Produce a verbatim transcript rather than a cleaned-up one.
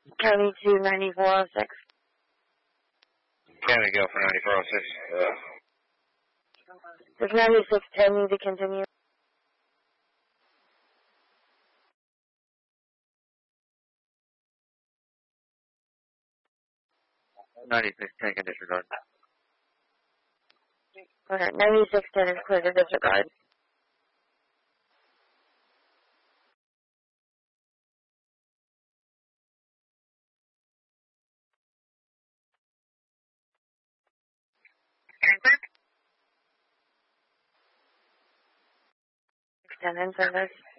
County two ninety-four oh six. County go for ninety-four oh six. Uh, Does ninety-six ten need to continue? ninety-six ten can disregard. Okay, ninety-six ten is clear to disregard. Extend in service.